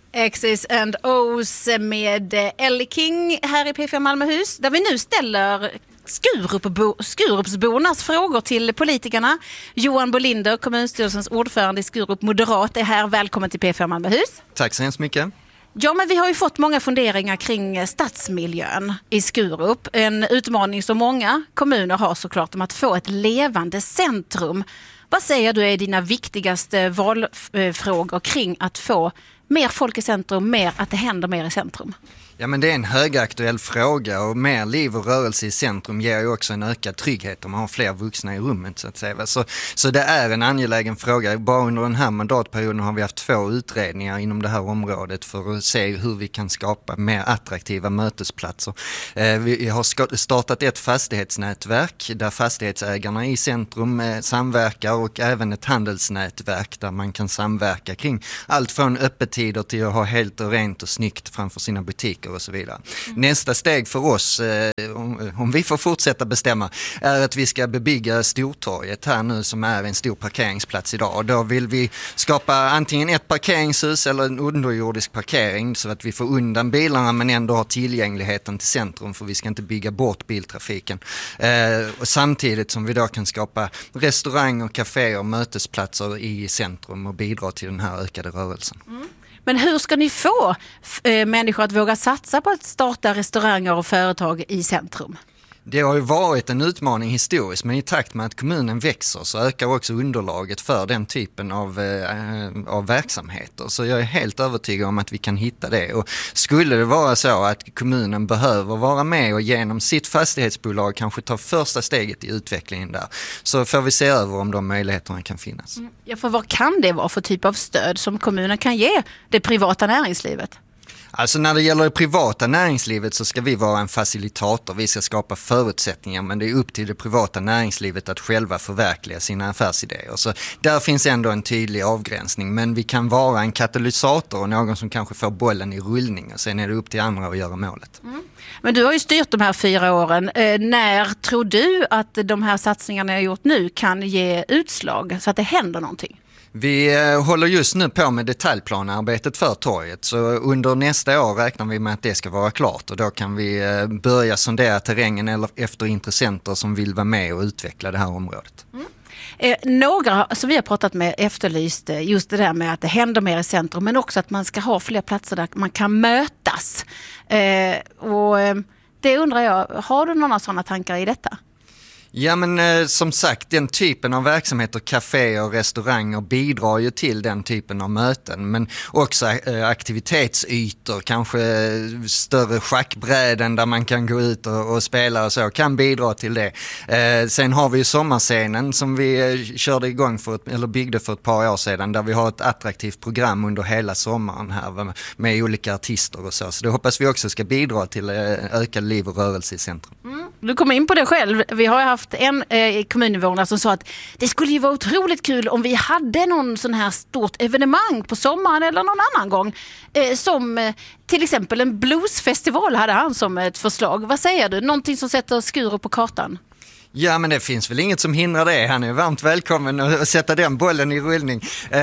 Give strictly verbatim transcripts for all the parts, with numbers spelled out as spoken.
X's and O's med Ellie King här i P fyra Malmöhus, där vi nu ställer Skurupbo, Skurupsbornas frågor till politikerna. Johan Bolinder, kommunstyrelsens ordförande i Skurup Moderat, är här. Välkommen till P fyra Malmöhus. Tack så hemskt mycket. Ja, men vi har ju fått många funderingar kring stadsmiljön i Skurup. En utmaning som många kommuner har såklart om att få ett levande centrum. Vad säger du är dina viktigaste valfrågor kring att få mer folk i centrum, mer att det händer mer i centrum? Ja, men det är en högaktuell fråga, och mer liv och rörelse i centrum ger ju också en ökad trygghet om man har fler vuxna i rummet så att säga. Så, så det är en angelägen fråga. Bara under den här mandatperioden har vi haft två utredningar inom det här området för att se hur vi kan skapa mer attraktiva mötesplatser. Eh, vi har startat ett fastighetsnätverk där fastighetsägarna i centrum eh, samverkar, och även ett handelsnätverk där man kan samverka kring allt från öppettider till att ha helt och rent och snyggt framför sina butiker och så vidare. Mm. Nästa steg för oss, eh, om, om vi får fortsätta bestämma, är att vi ska bebygga Stortorget här nu, som är en stor parkeringsplats idag. Och då vill vi skapa antingen ett parkeringshus eller en underjordisk parkering så att vi får undan bilarna men ändå har tillgängligheten till centrum, för vi ska inte bygga bort biltrafiken. Eh, och samtidigt som vi då kan skapa restauranger, kaféer och mötesplatser i centrum och bidra till den här ökade rörelsen. Mm. Men hur ska ni få äh, människor att våga satsa på att starta restauranger och företag i centrum? Det har ju varit en utmaning historiskt, men i takt med att kommunen växer så ökar också underlaget för den typen av, eh, av verksamheter. Så jag är helt övertygad om att vi kan hitta det. Och skulle det vara så att kommunen behöver vara med och genom sitt fastighetsbolag kanske ta första steget i utvecklingen där, så får vi se över om de möjligheterna kan finnas. Mm. Ja, för vad kan det vara för typ av stöd som kommunen kan ge det privata näringslivet? Alltså när det gäller det privata näringslivet så ska vi vara en facilitator. Vi ska skapa förutsättningar, men det är upp till det privata näringslivet att själva förverkliga sina affärsidéer. Så där finns ändå en tydlig avgränsning, men vi kan vara en katalysator och någon som kanske får bollen i rullning, och sen är det upp till andra att göra målet. Mm. Men du har ju styrt de här fyra åren. Eh, när tror du att de här satsningarna jag gjort nu kan ge utslag så att det händer någonting? Vi håller just nu på med detaljplanarbetet för torget, så under nästa år räknar vi med att det ska vara klart, och då kan vi börja sondera terrängen eller efter intressenter som vill vara med och utveckla det här området. Mm. Eh, några som vi har pratat med efterlyst just det där med att det händer mer i centrum, men också att man ska ha fler platser där man kan mötas. Eh, och eh, det undrar jag, har du några sådana tankar i detta? Ja, men eh, som sagt, den typen av verksamheter, kaféer och restauranger bidrar ju till den typen av möten, men också eh, aktivitetsytor, kanske eh, större schackbräden där man kan gå ut och, och spela och så, kan bidra till det. Eh, sen har vi ju sommarscenen som vi eh, körde igång för ett, eller byggde för ett par år sedan, där vi har ett attraktivt program under hela sommaren här med, med olika artister och så, så det hoppas vi också ska bidra till eh, ökad liv och rörelse i centrum. Mm. Du kommer in på det själv. Vi har haft en eh, kommuninvånare som sa att det skulle ju vara otroligt kul om vi hade någon sån här stort evenemang på sommaren eller någon annan gång. Eh, som eh, till exempel en bluesfestival hade han som ett förslag. Vad säger du? Någonting som sätter Skurup på kartan? Ja, men det finns väl inget som hindrar det. Han är varmt välkommen att sätta den bollen i rullning.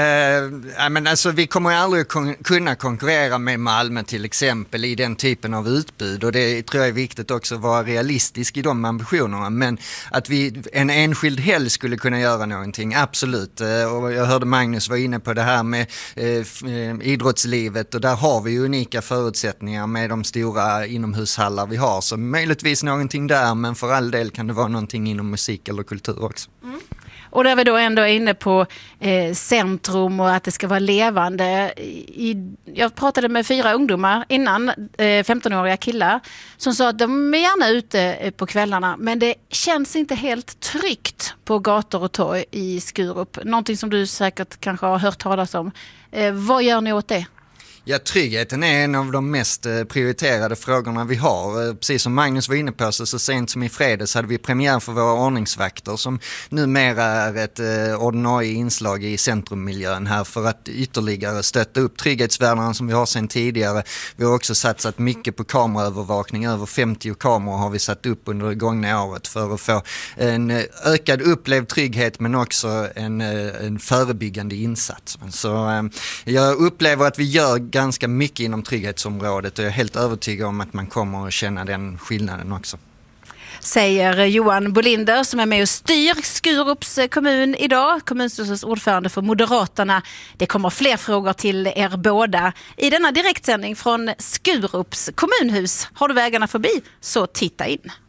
Eh, men alltså, vi kommer ju aldrig kon- kunna konkurrera med Malmö till exempel i den typen av utbud, och det tror jag är viktigt också att vara realistisk i de ambitionerna. Men att vi en enskild helg skulle kunna göra någonting, absolut. Eh, och jag hörde Magnus var inne på det här med eh, idrottslivet, och där har vi ju unika förutsättningar med de stora inomhushallar vi har. Så möjligtvis någonting där, men för all del kan det vara någonting inom musik eller kultur också. Mm. Och där vi då ändå är inne på eh, centrum och att det ska vara levande. I, jag pratade med fyra ungdomar innan, eh, femtonåriga killar, som sa att de är gärna ute på kvällarna, men det känns inte helt tryggt på gator och torg i Skurup. Någonting som du säkert kanske har hört talas om. Eh, vad gör ni åt det? Ja, tryggheten är en av de mest prioriterade frågorna vi har. Precis som Magnus var inne på, så, så sent som i fredags hade vi premiär för våra ordningsvakter som numera är ett eh, ordinarie inslag i centrummiljön här för att ytterligare stötta upp trygghetsvärdena som vi har sedan tidigare. Vi har också satsat mycket på kameraövervakning. Över femtio kameror har vi satt upp under det gångna året för att få en ökad upplevd trygghet, men också en, en förebyggande insats. Så eh, jag upplever att vi gör ganska mycket inom trygghetsområdet och jag är helt övertygad om att man kommer att känna den skillnaden också. Säger Johan Bolinder som är med och styr Skurups kommun idag, kommunstyrelsens ordförande för Moderaterna. Det kommer fler frågor till er båda i denna direktsändning från Skurups kommunhus. Har du vägarna förbi så titta in.